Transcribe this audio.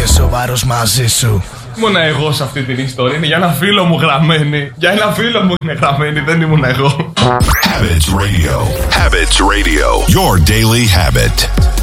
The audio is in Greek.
σοβαρός μαζί σου. Ήμουνα εγώ σε αυτή την ιστορία. Είναι για ένα φίλο μου γραμμένη. Για ένα φίλο μου είναι γραμμένη, δεν ήμουν εγώ. Habits Radio. Habits Radio. Your daily habit.